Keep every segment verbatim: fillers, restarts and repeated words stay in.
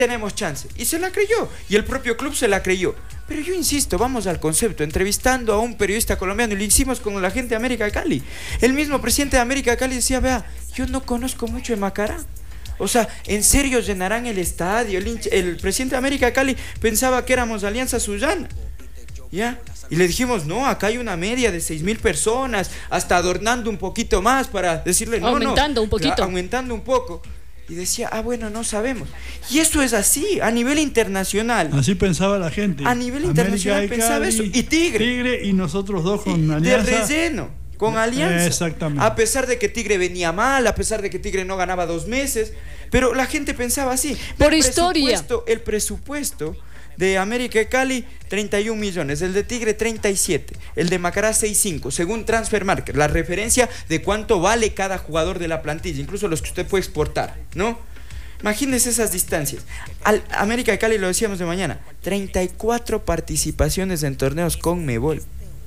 tenemos chance. Y se la creyó. Y el propio club se la creyó. Pero yo insisto, vamos al concepto. Entrevistando a un periodista colombiano, y lo hicimos con la gente de América de Cali. El mismo presidente de América de Cali decía, vea, yo no conozco mucho de Macará. O sea, ¿en serio llenarán el estadio? El, hincha, el presidente de América de Cali pensaba que éramos Alianza Sullana. ¿Ya? Y le dijimos, no, acá hay una media de seis mil personas, hasta adornando un poquito más para decirle, no, aumentando no, un poquito. Aumentando un poco. Y decía, ah, bueno, no sabemos. Y eso es así, a nivel internacional. Así pensaba la gente. A nivel internacional pensaba eso. Y Tigre. Tigre y nosotros dos con y, Alianza. De relleno, con Alianza. Exactamente. A pesar de que Tigre venía mal, a pesar de que Tigre no ganaba dos meses. Pero la gente pensaba así. Por el historia. Presupuesto, el presupuesto de América de Cali, treinta y un millones. El de Tigre, treinta y siete. El de Macará, sesenta y cinco. Según Transfermarkt, la referencia de cuánto vale cada jugador de la plantilla, incluso los que usted puede exportar, ¿no? Imagínense esas distancias. Al América de Cali, lo decíamos de mañana, treinta y cuatro participaciones en torneos Conmebol.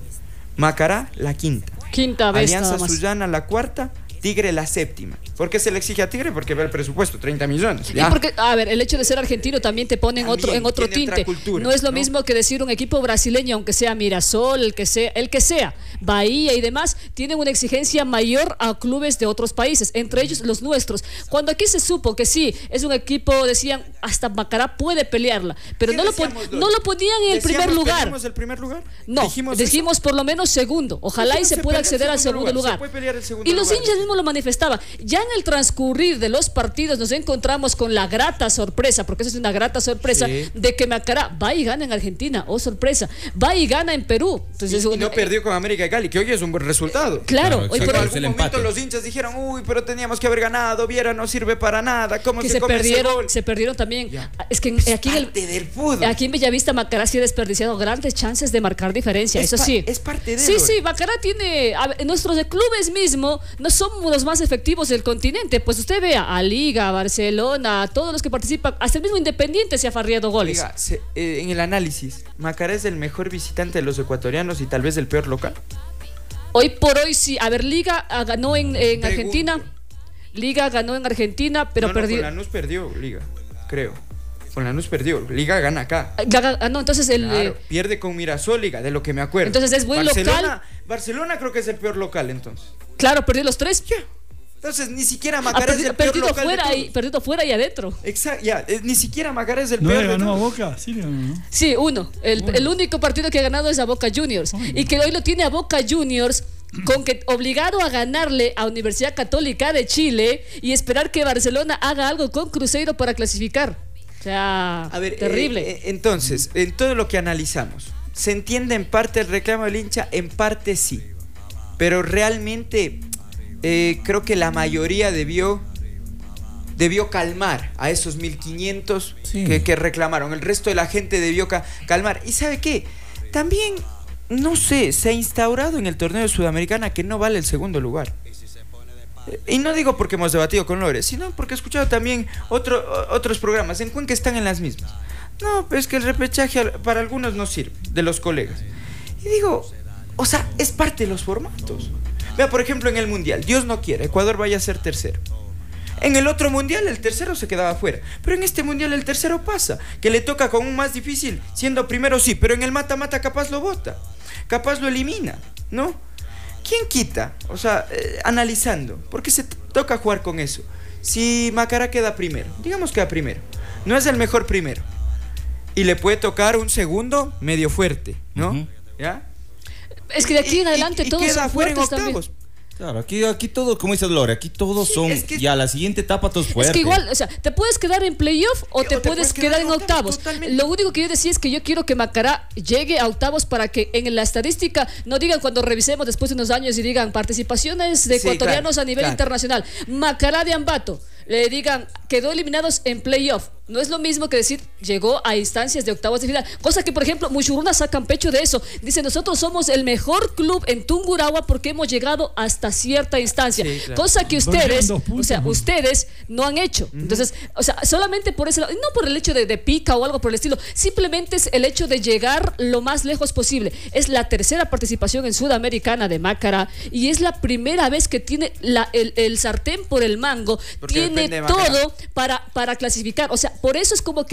Macará, la quinta. Quinta vez. Alianza Sullana, la cuarta. Tigre, la séptima. ¿Por qué se le exige a Tigre? Porque ve el presupuesto, treinta millones. ¿Ya? Y porque, a ver, el hecho de ser argentino también te pone en otro, en otro tinte. Cultura, no es lo ¿no? mismo que decir un equipo brasileño, aunque sea Mirasol, el que sea, el que sea, Bahía y demás, tienen una exigencia mayor a clubes de otros países, entre ellos los nuestros. Cuando aquí se supo que sí, es un equipo, decían, hasta Macará puede pelearla, pero no lo, no lo ponían en el primer lugar. ¿Decíamos el primer lugar? No, dijimos, dijimos por lo menos segundo. Ojalá y se, se pueda acceder al segundo lugar. lugar. Segundo y los lugar. hinchas mismos lo manifestaban. Ya en el transcurrir de los partidos nos encontramos con la grata sorpresa, porque eso es una grata sorpresa, sí. de que Macará va y gana en Argentina, oh sorpresa, va y gana en Perú. Entonces, y, un, y no eh, perdió con América de Cali, que hoy es un buen resultado. Claro, claro hoy por por algún momento empate. Los hinchas dijeron, uy, pero teníamos que haber ganado, Viera no sirve para nada, ¿cómo que se, se come perdieron, ese gol? Se perdieron también. Ya. Es que es aquí, parte en el, del fútbol. Aquí en Bellavista Macará sí ha desperdiciado grandes chances de marcar diferencia, es eso sí. Es parte de Sí, sí, Macará tiene, a ver, nuestros de clubes mismo no somos los más efectivos del continente, pues usted vea a Liga, a Barcelona, a todos los que participan, hasta el mismo Independiente se ha farreado goles. Liga, se, eh, en el análisis, ¿Macará es el mejor visitante de los ecuatorianos y tal vez el peor local? Hoy por hoy sí, a ver, Liga ganó en, en Argentina, Liga ganó en Argentina, pero no, no, perdió. Con Lanús perdió, Liga, creo. Con Lanús perdió, Liga gana acá. Ah, no, entonces el claro, eh, pierde con Mirasol, Liga, de lo que me acuerdo. Entonces es buen Barcelona, local. Barcelona creo que es el peor local entonces. Claro, perdió los tres. Ya. Entonces ni siquiera Macará perdido, es el peor perdido local fuera de y perdido fuera y adentro. Exacto, ya, eh, ni siquiera Macará es el ¿No peor. le ganó de a Boca? Sí, ¿no? Sí, uno. El, bueno. el único partido que ha ganado es a Boca Juniors. Bueno. Y que hoy lo tiene a Boca Juniors con que obligado a ganarle a Universidad Católica de Chile y esperar que Barcelona haga algo con Cruzeiro para clasificar. O sea, a ver, terrible. Eh, entonces, en todo lo que analizamos, ¿se entiende en parte el reclamo del hincha? En parte sí. Pero realmente eh, creo que la mayoría debió debió calmar a esos mil quinientos sí. que, que reclamaron. El resto de la gente debió ca calmar. ¿Y sabe qué? También, no sé, se ha instaurado en el torneo sudamericana que no vale el segundo lugar. Y no digo porque hemos debatido con Lore, sino porque he escuchado también otro, otros programas en Cuenca están en las mismas. No, pues que el repechaje para algunos no sirve, de los colegas. Y digo, o sea, es parte de los formatos. Vea, por ejemplo, en el Mundial, Dios no quiere, Ecuador vaya a ser tercero. En el otro Mundial el tercero se quedaba fuera. Pero en este Mundial el tercero pasa, que le toca con un más difícil, siendo primero sí, pero en el mata-mata capaz lo bota, capaz lo elimina, ¿no? ¿Quién quita? O sea, eh, analizando, ¿por qué se toca jugar con eso? Si Macará queda primero, digamos que queda primero, no es el mejor primero, y le puede tocar un segundo medio fuerte, ¿no? Uh-huh. ¿Ya? Es que de aquí en adelante y, y, todos y queda son fuera fuertes en octavos. También. Claro, aquí, aquí todo, como dices Lore, aquí todos sí, son, es que, ya la siguiente etapa todos fuertes. Es que igual, o sea, te puedes quedar en playoff o, o te, te puedes quedar, quedar en octavos. octavos. Lo único que yo decía es que yo quiero que Macará llegue a octavos para que en la estadística no digan cuando revisemos después de unos años y digan participaciones de ecuatorianos sí, claro, a nivel claro. internacional. Macará de Ambato, le digan, quedó eliminados en playoff. No es lo mismo que decir, llegó a instancias de octavos de final. Cosa que, por ejemplo, Muchuruna sacan pecho de eso. Dice, nosotros somos el mejor club en Tungurahua porque hemos llegado hasta cierta instancia. Sí, claro. Cosa que ustedes, puntos, o sea, ¿no? ustedes no han hecho. Uh-huh. Entonces, o sea, solamente por ese lado, no por el hecho de, de pica o algo por el estilo, simplemente es el hecho de llegar lo más lejos posible. Es la tercera participación en Sudamericana de Macará y es la primera vez que tiene la, el, el sartén por el mango. Porque tiene todo para, para clasificar. O sea, por eso es como que